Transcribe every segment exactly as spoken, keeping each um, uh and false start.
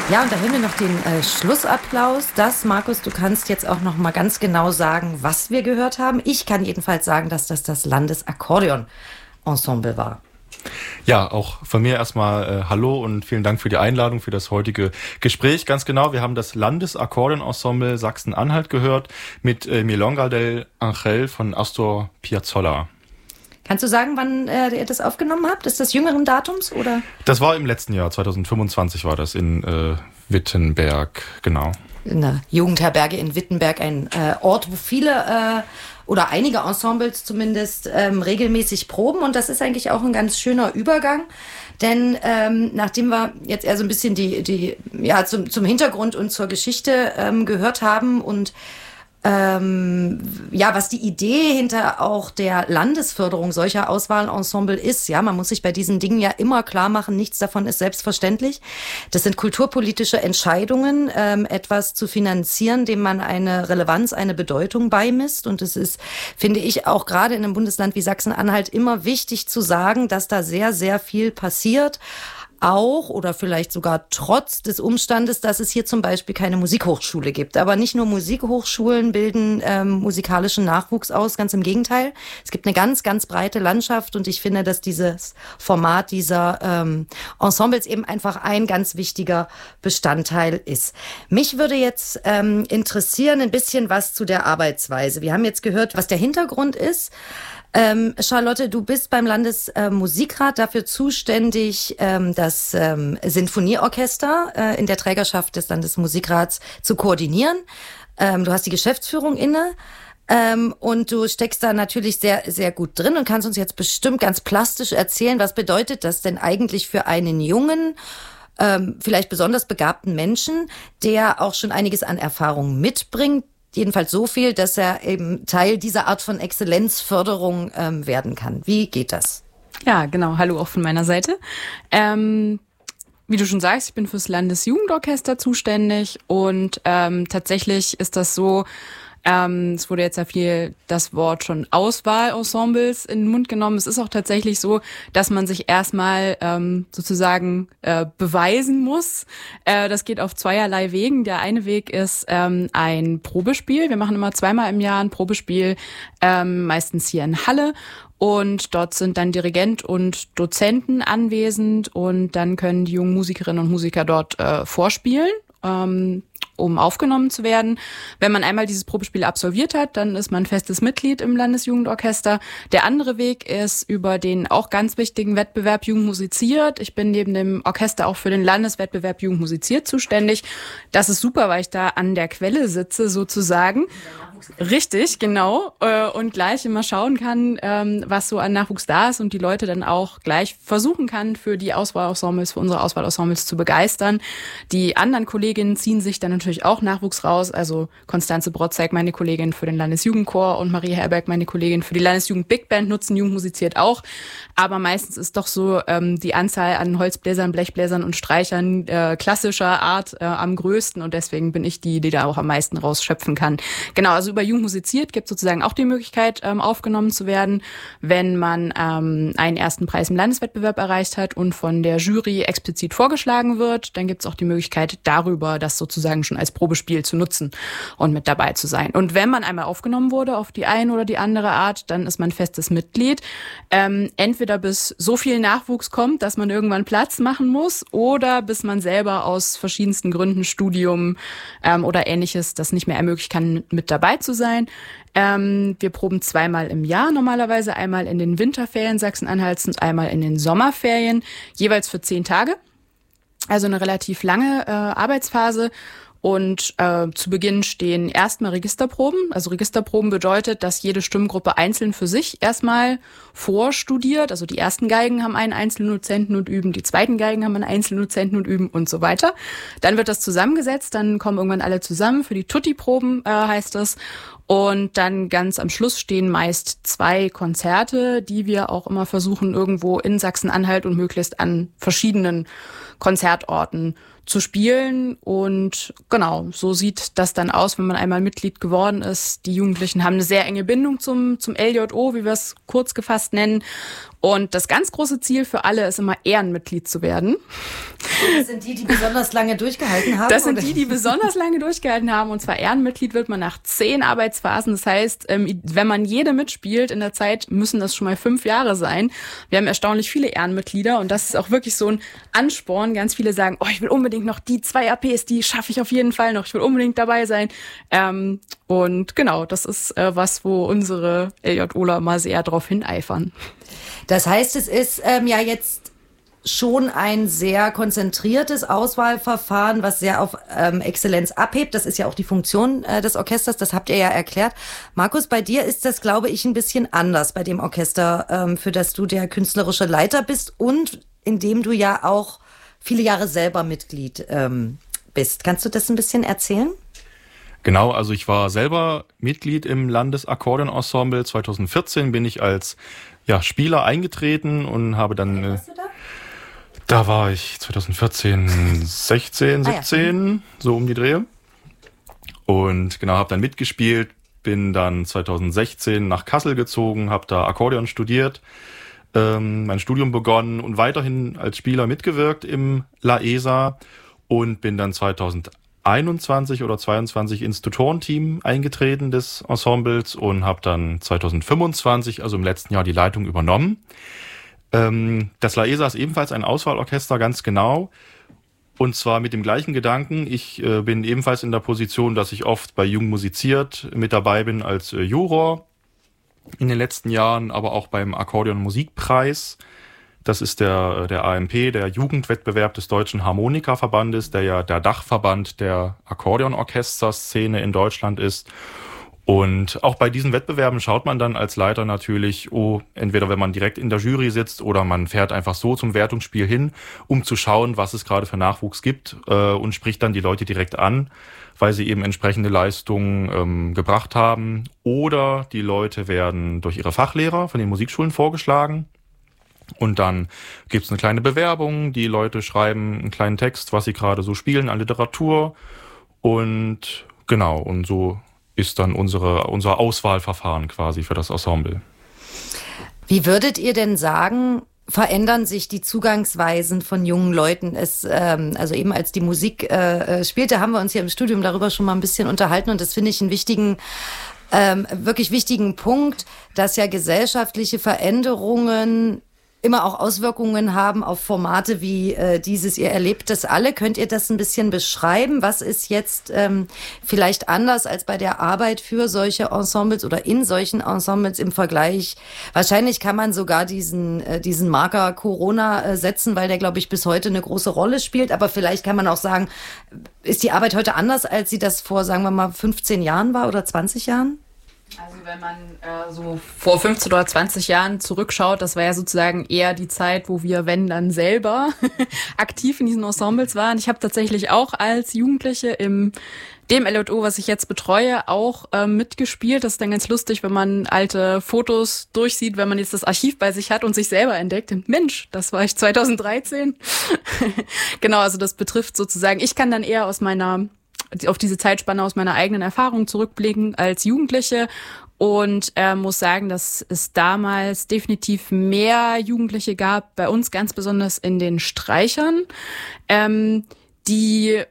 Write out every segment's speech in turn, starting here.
Ja, und da hören wir noch den äh, Schlussapplaus. Das, Markus, du kannst jetzt auch noch mal ganz genau sagen, was wir gehört haben. Ich kann jedenfalls sagen, dass das das Landesakkordeon-Ensemble war. Ja, auch von mir erstmal äh, Hallo und vielen Dank für die Einladung, für das heutige Gespräch. Ganz genau, wir haben das Landesakkordeon-Ensemble Sachsen-Anhalt gehört mit äh, Milonga del Ángel von Astor Piazzolla. Kannst du sagen, wann äh, ihr das aufgenommen habt? Ist das jüngeren Datums, oder? Das war im letzten Jahr, zwanzig fünfundzwanzig war das in äh, Wittenberg, genau. In der Jugendherberge in Wittenberg, ein äh, Ort, wo viele äh, oder einige Ensembles zumindest ähm, regelmäßig proben. Und das ist eigentlich auch ein ganz schöner Übergang. Denn ähm, nachdem wir jetzt eher so ein bisschen die, die ja zum, zum Hintergrund und zur Geschichte ähm, gehört haben und Ähm, ja, was die Idee hinter auch der Landesförderung solcher Auswahlensemble ist. Ja, man muss sich bei diesen Dingen ja immer klar machen, nichts davon ist selbstverständlich. Das sind kulturpolitische Entscheidungen, ähm, etwas zu finanzieren, dem man eine Relevanz, eine Bedeutung beimisst. Und es ist, finde ich, auch gerade in einem Bundesland wie Sachsen-Anhalt immer wichtig zu sagen, dass da sehr, sehr viel passiert. Auch oder vielleicht sogar trotz des Umstandes, dass es hier zum Beispiel keine Musikhochschule gibt. Aber nicht nur Musikhochschulen bilden ähm, musikalischen Nachwuchs aus, ganz im Gegenteil. Es gibt eine ganz, ganz breite Landschaft und ich finde, dass dieses Format dieser ähm, Ensembles eben einfach ein ganz wichtiger Bestandteil ist. Mich würde jetzt ähm, interessieren ein bisschen was zu der Arbeitsweise. Wir haben jetzt gehört, was der Hintergrund ist. Ähm, Charlotte, du bist beim Landesmusikrat äh, dafür zuständig, ähm, das ähm, Sinfonieorchester äh, in der Trägerschaft des Landesmusikrats zu koordinieren. Ähm, du hast die Geschäftsführung inne ähm, und du steckst da natürlich sehr, sehr gut drin und kannst uns jetzt bestimmt ganz plastisch erzählen, was bedeutet das denn eigentlich für einen jungen, ähm, vielleicht besonders begabten Menschen, der auch schon einiges an Erfahrung mitbringt. Jedenfalls so viel, dass er eben Teil dieser Art von Exzellenzförderung ähm, werden kann. Wie geht das? Ja, genau. Hallo auch von meiner Seite. Ähm, wie du schon sagst, ich bin fürs Landesjugendorchester zuständig und ähm, tatsächlich ist das so, Ähm, es wurde jetzt ja viel das Wort schon Auswahlensembles in den Mund genommen. Es ist auch tatsächlich so, dass man sich erstmal ähm, sozusagen äh, beweisen muss. Äh, das geht auf zweierlei Wegen. Der eine Weg ist ähm, ein Probespiel. Wir machen immer zweimal im Jahr ein Probespiel, ähm, meistens hier in Halle. Und dort sind dann Dirigent und Dozenten anwesend und dann können die jungen Musikerinnen und Musiker dort äh, vorspielen. Ähm, um aufgenommen zu werden. Wenn man einmal dieses Probespiel absolviert hat, dann ist man festes Mitglied im Landesjugendorchester. Der andere Weg ist über den auch ganz wichtigen Wettbewerb Jugend musiziert. Ich bin neben dem Orchester auch für den Landeswettbewerb Jugend musiziert zuständig. Das ist super, weil ich da an der Quelle sitze sozusagen. Richtig, genau. Und gleich immer schauen kann, was so an Nachwuchs da ist und die Leute dann auch gleich versuchen kann, für die Auswahlensembles, für unsere Auswahlensembles zu begeistern. Die anderen Kolleginnen ziehen sich dann natürlich auch Nachwuchs raus. Also Konstanze Brotzeig, meine Kollegin für den Landesjugendchor und Marie Herberg, meine Kollegin für die Landesjugend Big Band, nutzen Jugend musiziert auch. Aber meistens ist doch so ähm, die Anzahl an Holzbläsern, Blechbläsern und Streichern äh, klassischer Art äh, am größten und deswegen bin ich die, die da auch am meisten rausschöpfen kann. Genau, also über Jugend musiziert gibt es sozusagen auch die Möglichkeit, ähm, aufgenommen zu werden, wenn man ähm, einen ersten Preis im Landeswettbewerb erreicht hat und von der Jury explizit vorgeschlagen wird. Dann gibt es auch die Möglichkeit, darüber das sozusagen schon als Probespiel zu nutzen und mit dabei zu sein. Und wenn man einmal aufgenommen wurde auf die eine oder die andere Art, dann ist man festes Mitglied. Ähm, entweder bis so viel Nachwuchs kommt, dass man irgendwann Platz machen muss oder bis man selber aus verschiedensten Gründen, Studium ähm, oder Ähnliches, das nicht mehr ermöglichen kann, mit dabei zu sein. Ähm, wir proben zweimal im Jahr normalerweise, einmal in den Winterferien Sachsen-Anhalts und einmal in den Sommerferien, jeweils für zehn Tage. Also eine relativ lange äh, Arbeitsphase. Und äh, zu Beginn stehen erstmal Registerproben. Also Registerproben bedeutet, dass jede Stimmgruppe einzeln für sich erstmal vorstudiert. Also die ersten Geigen haben einen einzelnen Dozenten und üben, die zweiten Geigen haben einen einzelnen Dozenten und üben und so weiter. Dann wird das zusammengesetzt, dann kommen irgendwann alle zusammen. Für die Tutti-Proben äh, heißt das. Und dann ganz am Schluss stehen meist zwei Konzerte, die wir auch immer versuchen, irgendwo in Sachsen-Anhalt und möglichst an verschiedenen Konzertorten zu spielen. Und genau, so sieht das dann aus, wenn man einmal Mitglied geworden ist. Die Jugendlichen haben eine sehr enge Bindung zum, zum L J O, wie wir es kurz gefasst nennen. Und das ganz große Ziel für alle ist immer, Ehrenmitglied zu werden. Das sind die, die besonders lange durchgehalten haben? Das sind oder? die, die besonders lange durchgehalten haben. Und zwar Ehrenmitglied wird man nach zehn Arbeitsphasen. Das heißt, wenn man jede mitspielt in der Zeit, müssen das schon mal fünf Jahre sein. Wir haben erstaunlich viele Ehrenmitglieder und das ist auch wirklich so ein Ansporn. Ganz viele sagen, oh, ich will unbedingt noch die zwei A Ps, die schaffe ich auf jeden Fall noch. Ich will unbedingt dabei sein. Ähm, und genau, das ist äh, was, wo unsere LJOler mal sehr drauf hineifern. Das heißt, es ist ähm, ja jetzt schon ein sehr konzentriertes Auswahlverfahren, was sehr auf ähm, Exzellenz abhebt. Das ist ja auch die Funktion äh, des Orchesters, das habt ihr ja erklärt. Markus, bei dir ist das, glaube ich, ein bisschen anders bei dem Orchester, ähm, für das du der künstlerische Leiter bist und in dem du ja auch viele Jahre selber Mitglied ähm, bist. Kannst du das ein bisschen erzählen? Genau, also ich war selber Mitglied im Landesakkordeonensemble. zweitausendvierzehn bin ich als ja, Spieler eingetreten und habe dann... Äh, Da war ich zweitausendvierzehn, sechzehn, siebzehn, ah, ja. so um die Dreh. Und genau, habe dann mitgespielt, bin dann zweitausendsechzehn nach Kassel gezogen, habe da Akkordeon studiert, ähm, mein Studium begonnen und weiterhin als Spieler mitgewirkt im La E S A und bin dann zweitausendeinundzwanzig oder zweiundzwanzig ins Tutorenteam eingetreten des Ensembles und habe dann zweitausendfünfundzwanzig, also im letzten Jahr, die Leitung übernommen. Das La E S A ist ebenfalls ein Auswahlorchester, ganz genau. Und zwar mit dem gleichen Gedanken. Ich äh, bin ebenfalls in der Position, dass ich oft bei Jung musiziert mit dabei bin als äh, Juror in den letzten Jahren, aber auch beim Akkordeon-Musikpreis. Das ist der, der A M P, der Jugendwettbewerb des Deutschen Harmonikaverbandes, der ja der Dachverband der Akkordeonorchesterszene in Deutschland ist. Und auch bei diesen Wettbewerben schaut man dann als Leiter natürlich, oh, entweder wenn man direkt in der Jury sitzt oder man fährt einfach so zum Wertungsspiel hin, um zu schauen, was es gerade für Nachwuchs gibt äh, und spricht dann die Leute direkt an, weil sie eben entsprechende Leistungen ähm, gebracht haben. Oder die Leute werden durch ihre Fachlehrer von den Musikschulen vorgeschlagen. Und dann gibt's eine kleine Bewerbung, die Leute schreiben einen kleinen Text, was sie gerade so spielen an Literatur. Und genau, und so ist dann unsere, unser Auswahlverfahren quasi für das Ensemble. Wie würdet ihr denn sagen, verändern sich die Zugangsweisen von jungen Leuten? Es, ähm, also eben als die Musik äh, spielte, haben wir uns hier im Studium darüber schon mal ein bisschen unterhalten und das finde ich einen wichtigen, ähm, wirklich wichtigen Punkt, dass ja gesellschaftliche Veränderungen immer auch Auswirkungen haben auf Formate wie äh, dieses. Ihr erlebt das alle. Könnt ihr das ein bisschen beschreiben? Was ist jetzt ähm, vielleicht anders als bei der Arbeit für solche Ensembles oder in solchen Ensembles im Vergleich? Wahrscheinlich kann man sogar diesen äh, diesen Marker Corona äh, setzen, weil der, glaube ich, bis heute eine große Rolle spielt. Aber vielleicht kann man auch sagen, ist die Arbeit heute anders, als sie das vor, sagen wir mal, fünfzehn Jahren war oder zwanzig Jahren? Also wenn man äh, so vor fünfzehn oder zwanzig Jahren zurückschaut, das war ja sozusagen eher die Zeit, wo wir, wenn dann selber, aktiv in diesen Ensembles waren. Ich habe tatsächlich auch als Jugendliche im dem L J O, was ich jetzt betreue, auch äh, mitgespielt. Das ist dann ganz lustig, wenn man alte Fotos durchsieht, wenn man jetzt das Archiv bei sich hat und sich selber entdeckt. Mensch, das war ich zweitausenddreizehn. Genau, also das betrifft sozusagen, ich kann dann eher aus meiner auf diese Zeitspanne aus meiner eigenen Erfahrung zurückblicken als Jugendliche und äh, muss sagen, dass es damals definitiv mehr Jugendliche gab, bei uns ganz besonders in den Streichern, ähm, die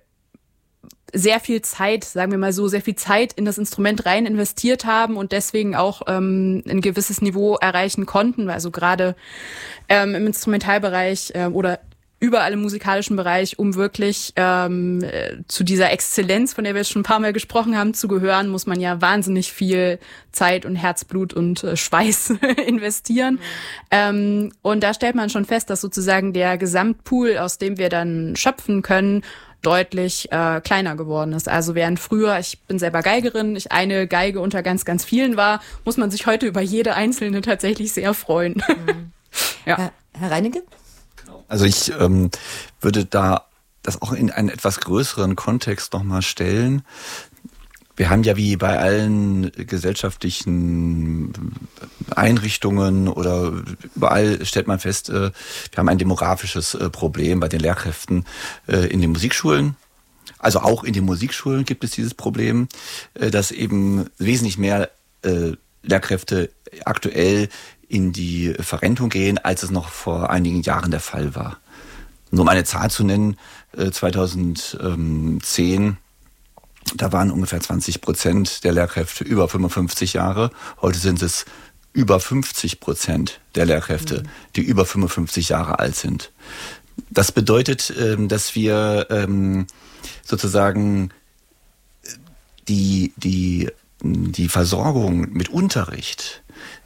sehr viel Zeit, sagen wir mal so, sehr viel Zeit in das Instrument rein investiert haben und deswegen auch ähm, ein gewisses Niveau erreichen konnten, also gerade ähm, im Instrumentalbereich äh, oder überall im musikalischen Bereich, um wirklich ähm, zu dieser Exzellenz, von der wir jetzt schon ein paar Mal gesprochen haben, zu gehören, muss man ja wahnsinnig viel Zeit und Herzblut und äh, Schweiß investieren. Mhm. Ähm, und da stellt man schon fest, dass sozusagen der Gesamtpool, aus dem wir dann schöpfen können, deutlich äh, kleiner geworden ist. Also während früher, ich bin selber Geigerin, ich eine Geige unter ganz, ganz vielen war, muss man sich heute über jede einzelne tatsächlich sehr freuen. Mhm. Ja. Herr, Herr Reinecke? Also ich ähm, würde da das auch in einen etwas größeren Kontext nochmal stellen. Wir haben ja wie bei allen gesellschaftlichen Einrichtungen oder überall stellt man fest, äh, wir haben ein demografisches äh, Problem bei den Lehrkräften äh, in den Musikschulen. Also auch in den Musikschulen gibt es dieses Problem, äh, dass eben wesentlich mehr äh, Lehrkräfte aktuell in die Verrentung gehen, als es noch vor einigen Jahren der Fall war. Nur um eine Zahl zu nennen, zweitausendzehn, da waren ungefähr zwanzig Prozent der Lehrkräfte über fünfundfünfzig Jahre. Heute sind es über fünfzig Prozent der Lehrkräfte, die über fünfundfünfzig Jahre alt sind. Das bedeutet, dass wir sozusagen die, die, die Versorgung mit Unterricht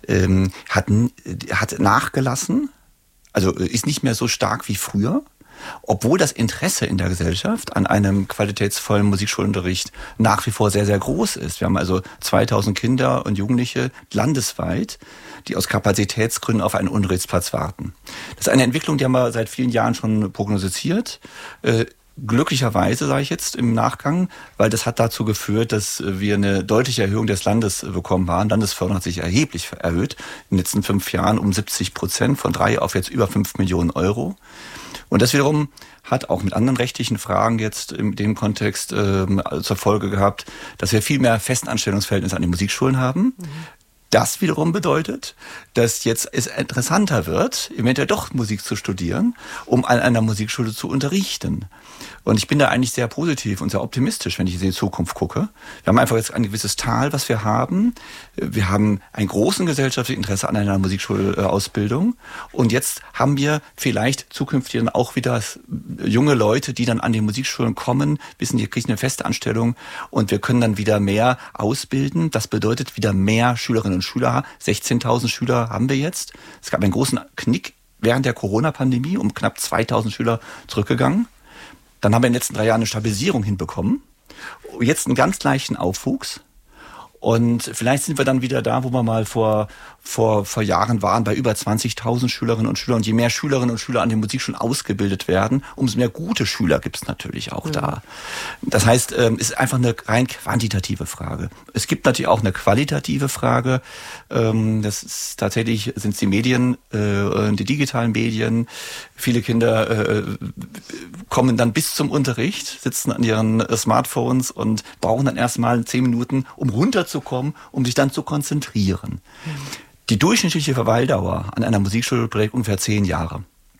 hat, hat nachgelassen, also ist nicht mehr so stark wie früher. Obwohl das Interesse in der Gesellschaft an einem qualitätsvollen Musikschulunterricht nach wie vor sehr, sehr groß ist. Wir haben also zweitausend Kinder und Jugendliche landesweit, die aus Kapazitätsgründen auf einen Unterrichtsplatz warten. Das ist eine Entwicklung, die haben wir seit vielen Jahren schon prognostiziert. Äh, glücklicherweise, sage ich jetzt im Nachgang, weil das hat dazu geführt, dass wir eine deutliche Erhöhung des Landes bekommen haben. Landesförderung hat sich erheblich erhöht, in den letzten fünf Jahren um siebzig Prozent, von drei auf jetzt über fünf Millionen Euro. Und das wiederum hat auch mit anderen rechtlichen Fragen jetzt in dem Kontext äh, zur Folge gehabt, dass wir viel mehr Festanstellungsverhältnisse an den Musikschulen haben. Mhm. Das wiederum bedeutet, dass jetzt es interessanter wird, eventuell doch Musik zu studieren, um an einer Musikschule zu unterrichten. Und ich bin da eigentlich sehr positiv und sehr optimistisch, wenn ich in die Zukunft gucke. Wir haben einfach jetzt ein gewisses Tal, was wir haben. Wir haben einen großen gesellschaftlichen Interesse an einer Musikschulausbildung. Und jetzt haben wir vielleicht zukünftig dann auch wieder junge Leute, die dann an die Musikschulen kommen, wissen, die kriegen eine feste Anstellung und wir können dann wieder mehr ausbilden. Das bedeutet wieder mehr Schülerinnen und Schüler. sechzehntausend Schüler haben wir jetzt. Es gab einen großen Knick während der Corona-Pandemie, um knapp zweitausend Schüler zurückgegangen. Dann haben wir in den letzten drei Jahren eine Stabilisierung hinbekommen. Jetzt einen ganz leichten Aufwuchs. Und vielleicht sind wir dann wieder da, wo wir mal vor, vor, vor Jahren waren, bei über zwanzigtausend Schülerinnen und Schülern. Und je mehr Schülerinnen und Schüler an den Musikschulen ausgebildet werden, umso mehr gute Schüler gibt es natürlich auch mhm. da. Das heißt, es ist einfach eine rein quantitative Frage. Es gibt natürlich auch eine qualitative Frage. Das ist tatsächlich, sind es die Medien, die digitalen Medien. Viele Kinder kommen dann bis zum Unterricht, sitzen an ihren Smartphones und brauchen dann erstmal zehn Minuten, um runterzukommen, um sich dann zu konzentrieren. Mhm. Die durchschnittliche Verweildauer an einer Musikschule beträgt ungefähr zehn Jahre.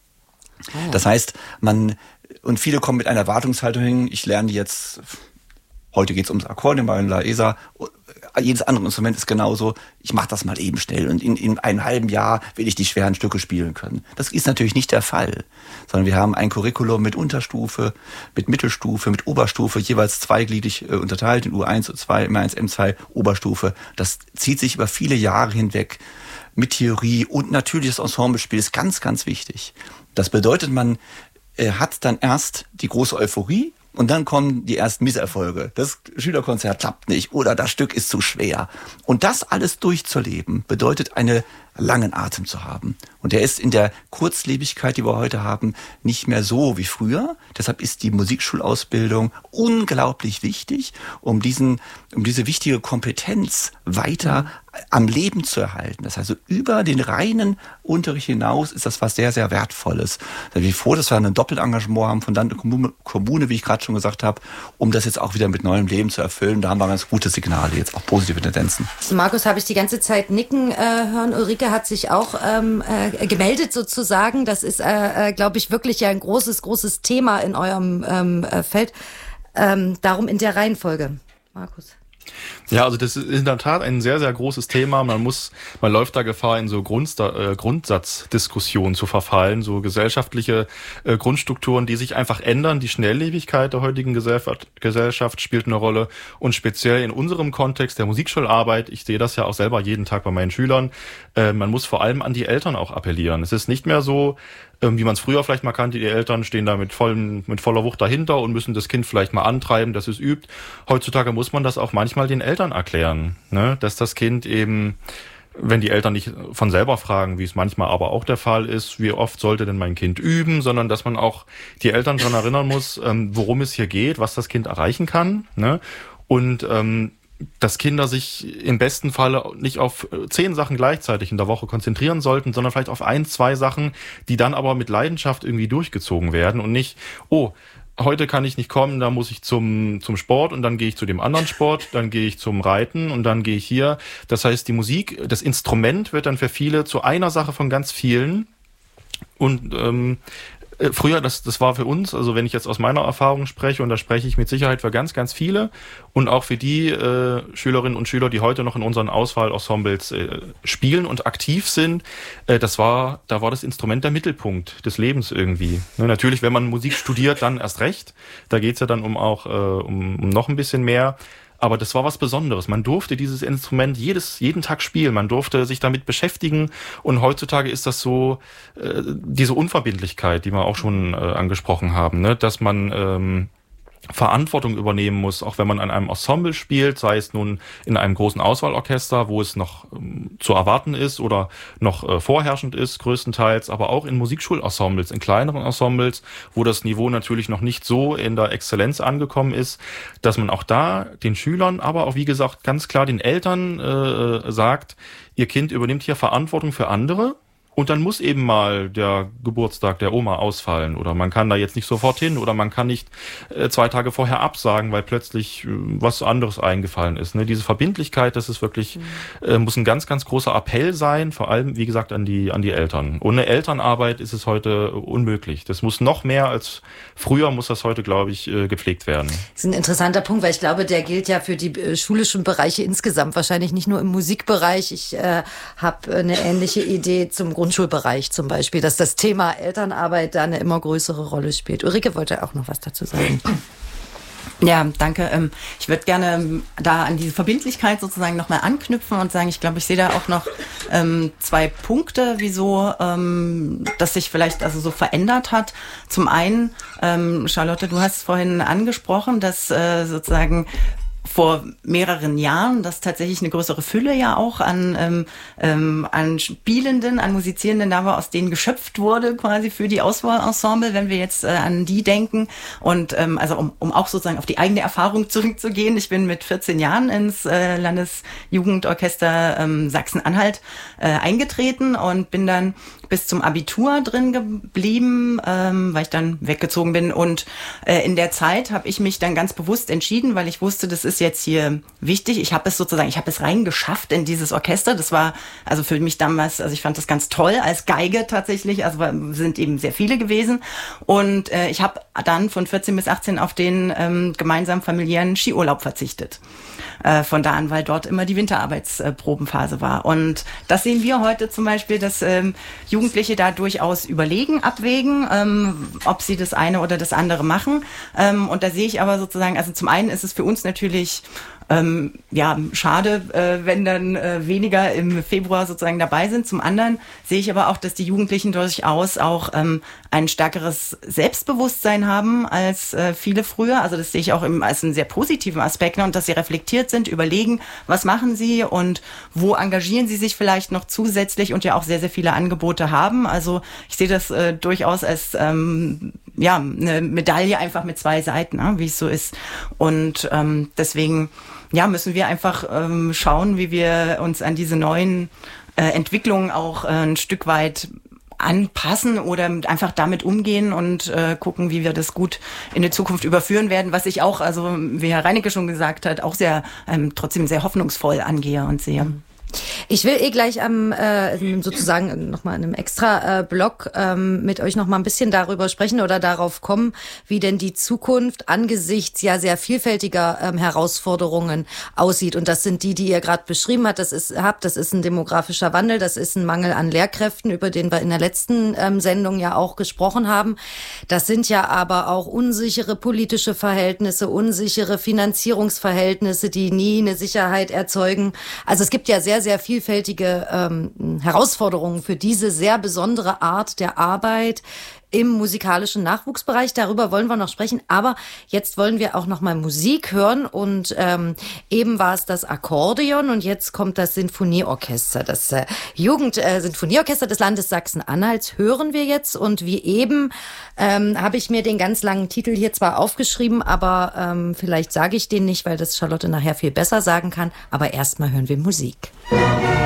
Oh. Das heißt, man, und viele kommen mit einer Erwartungshaltung hin, ich lerne jetzt, heute geht es ums Akkordeon bei La E S A, jedes andere Instrument ist genauso, ich mache das mal eben schnell und in, in einem halben Jahr will ich die schweren Stücke spielen können. Das ist natürlich nicht der Fall, sondern wir haben ein Curriculum mit Unterstufe, mit Mittelstufe, mit Oberstufe, jeweils zweigliedrig äh, unterteilt in U eins, U zwei, M eins, M zwei, Oberstufe. Das zieht sich über viele Jahre hinweg mit Theorie und natürlich das Ensemblespiel ist ganz, ganz wichtig. Das bedeutet, man äh, hat dann erst die große Euphorie, und dann kommen die ersten Misserfolge. Das Schülerkonzert klappt nicht oder das Stück ist zu schwer. Und das alles durchzuleben, bedeutet einen langen Atem zu haben. Und der ist in der Kurzlebigkeit, die wir heute haben, nicht mehr so wie früher. Deshalb ist die Musikschulausbildung unglaublich wichtig, um diesen, um diese wichtige Kompetenz weiter am Leben zu erhalten. Das heißt, also über den reinen Unterricht hinaus ist das was sehr, sehr Wertvolles. Da bin ich froh, dass wir ein Doppelengagement haben von der Kommune, Kommune, wie ich gerade schon gesagt habe, um das jetzt auch wieder mit neuem Leben zu erfüllen. Da haben wir ganz gute Signale, jetzt auch positive Tendenzen. Markus, habe ich die ganze Zeit nicken äh, hören. Ulrike hat sich auch ähm, äh, gemeldet sozusagen. Das ist, äh, äh, glaube ich, wirklich ja ein großes, großes Thema in eurem ähm, äh, Feld. Ähm, darum in der Reihenfolge. Markus. Ja, also das ist in der Tat ein sehr, sehr großes Thema. Man muss, man läuft da Gefahr, in so Grundsta- äh, Grundsatzdiskussionen zu verfallen, so gesellschaftliche äh, Grundstrukturen, die sich einfach ändern. Die Schnelllebigkeit der heutigen Gesellschaft, Gesellschaft spielt eine Rolle und speziell in unserem Kontext der Musikschularbeit, ich sehe das ja auch selber jeden Tag bei meinen Schülern, äh, man muss vor allem an die Eltern auch appellieren. Es ist nicht mehr so, wie man es früher vielleicht mal kannte, die Eltern stehen da mit, vollem, mit voller Wucht dahinter und müssen das Kind vielleicht mal antreiben, dass es übt. Heutzutage muss man das auch manchmal den Eltern erklären, ne? Dass das Kind eben, wenn die Eltern nicht von selber fragen, wie es manchmal aber auch der Fall ist, wie oft sollte denn mein Kind üben, sondern dass man auch die Eltern daran erinnern muss, worum es hier geht, was das Kind erreichen kann, ne? Und ähm, dass Kinder sich im besten Falle nicht auf zehn Sachen gleichzeitig in der Woche konzentrieren sollten, sondern vielleicht auf ein, zwei Sachen, die dann aber mit Leidenschaft irgendwie durchgezogen werden und nicht, oh, heute kann ich nicht kommen, da muss ich zum zum Sport und dann gehe ich zu dem anderen Sport, dann gehe ich zum Reiten und dann gehe ich hier. Das heißt, die Musik, das Instrument wird dann für viele zu einer Sache von ganz vielen und ähm, Äh, früher, das, das war für uns, also wenn ich jetzt aus meiner Erfahrung spreche, und da spreche ich mit Sicherheit für ganz, ganz viele und auch für die äh, Schülerinnen und Schüler, die heute noch in unseren Auswahlensembles äh, spielen und aktiv sind, äh, das war, da war das Instrument der Mittelpunkt des Lebens irgendwie. Ne, natürlich, wenn man Musik studiert, dann erst recht. Da geht's ja dann um auch äh, um, um noch ein bisschen mehr. Aber das war was Besonderes. Man durfte dieses Instrument jedes, jeden Tag spielen. Man durfte sich damit beschäftigen. Und heutzutage ist das so, äh, diese Unverbindlichkeit, die wir auch schon äh, angesprochen haben, ne? Dass man ähm, Verantwortung übernehmen muss, auch wenn man an einem Ensemble spielt, sei es nun in einem großen Auswahlorchester, wo es noch ähm, zu erwarten ist oder noch äh, vorherrschend ist, größtenteils, aber auch in Musikschulensembles, in kleineren Ensembles, wo das Niveau natürlich noch nicht so in der Exzellenz angekommen ist, dass man auch da den Schülern, aber auch wie gesagt ganz klar den Eltern äh, sagt, ihr Kind übernimmt hier Verantwortung für andere. Und dann muss eben mal der Geburtstag der Oma ausfallen oder man kann da jetzt nicht sofort hin oder man kann nicht äh, zwei Tage vorher absagen, weil plötzlich äh, was anderes eingefallen ist. Ne? Diese Verbindlichkeit, das ist wirklich, mhm. äh, muss ein ganz, ganz großer Appell sein, vor allem, wie gesagt, an die, an die Eltern. Ohne Elternarbeit ist es heute unmöglich. Das muss noch mehr als früher, muss das heute, glaube ich, äh, gepflegt werden. Das ist ein interessanter Punkt, weil ich glaube, der gilt ja für die äh, schulischen Bereiche insgesamt, wahrscheinlich nicht nur im Musikbereich. Ich äh, habe eine ähnliche Idee zum Grundschulbereich zum Beispiel, dass das Thema Elternarbeit da eine immer größere Rolle spielt. Ulrike wollte auch noch was dazu sagen. Ja, danke. Ich würde gerne da an diese Verbindlichkeit sozusagen nochmal anknüpfen und sagen, ich glaube, ich sehe da auch noch ähm, zwei Punkte, wieso ähm, das sich vielleicht also so verändert hat. Zum einen, ähm, Charlotte, du hast vorhin angesprochen, dass äh, sozusagen vor mehreren Jahren, dass tatsächlich eine größere Fülle ja auch an ähm, ähm, an Spielenden, an Musizierenden da war, aus denen geschöpft wurde quasi für die Auswahlensemble, wenn wir jetzt äh, an die denken. Und ähm, also um, um auch sozusagen auf die eigene Erfahrung zurückzugehen, ich bin mit vierzehn Jahren ins äh, Landesjugendorchester ähm, Sachsen-Anhalt äh, eingetreten und bin dann bis zum Abitur drin geblieben, ähm, weil ich dann weggezogen bin. Und äh, in der Zeit habe ich mich dann ganz bewusst entschieden, weil ich wusste, das ist jetzt hier wichtig. Ich habe es sozusagen, ich habe es reingeschafft in dieses Orchester. Das war also für mich damals, also ich fand das ganz toll als Geige tatsächlich. Also sind eben sehr viele gewesen. Und äh, ich habe dann von vierzehn bis achtzehn auf den ähm, gemeinsamen familiären Skiurlaub verzichtet. Äh, von da an, weil dort immer die Winterarbeitsprobenphase war. Und das sehen wir heute zum Beispiel, dass ähm, Jugendliche da durchaus überlegen, abwägen, ähm, ob sie das eine oder das andere machen. Ähm, und da sehe ich aber sozusagen, also zum einen ist es für uns natürlich Ähm, ja, schade, äh, wenn dann äh, weniger im Februar sozusagen dabei sind. Zum anderen sehe ich aber auch, dass die Jugendlichen durchaus auch ähm, ein stärkeres Selbstbewusstsein haben als äh, viele früher. Also das sehe ich auch im, als einen sehr positiven Aspekt, ne? Und dass sie reflektiert sind, überlegen, was machen sie und wo engagieren sie sich vielleicht noch zusätzlich und ja auch sehr, sehr viele Angebote haben. Also ich sehe das äh, durchaus als ähm, ja eine Medaille einfach mit zwei Seiten, ne? Wie es so ist. Und ähm, deswegen ja, müssen wir einfach ähm, schauen, wie wir uns an diese neuen äh, Entwicklungen auch äh, ein Stück weit anpassen oder einfach damit umgehen und äh, gucken, wie wir das gut in die Zukunft überführen werden, was ich auch, also wie Herr Reinecke schon gesagt hat, auch sehr ähm, trotzdem sehr hoffnungsvoll angehe und sehe. Ich will eh gleich am äh, sozusagen nochmal in einem extra äh, Blog ähm, mit euch nochmal ein bisschen darüber sprechen oder darauf kommen, wie denn die Zukunft angesichts ja sehr vielfältiger ähm, Herausforderungen aussieht. Und das sind die, die ihr gerade beschrieben habt. Das ist, habt. Das ist ein demografischer Wandel, das ist ein Mangel an Lehrkräften, über den wir in der letzten ähm, Sendung ja auch gesprochen haben. Das sind ja aber auch unsichere politische Verhältnisse, unsichere Finanzierungsverhältnisse, die nie eine Sicherheit erzeugen. Also es gibt ja sehr, sehr vielfältige ähm, Herausforderungen für diese sehr besondere Art der Arbeit im musikalischen Nachwuchsbereich. Darüber wollen wir noch sprechen, aber jetzt wollen wir auch noch mal Musik hören und ähm, eben war es das Akkordeon und jetzt kommt das Sinfonieorchester, das äh, Jugend-Sinfonieorchester äh, des Landes Sachsen-Anhalts hören wir jetzt und wie eben ähm, habe ich mir den ganz langen Titel hier zwar aufgeschrieben, aber ähm, vielleicht sage ich den nicht, weil das Charlotte nachher viel besser sagen kann, aber erstmal hören wir Musik.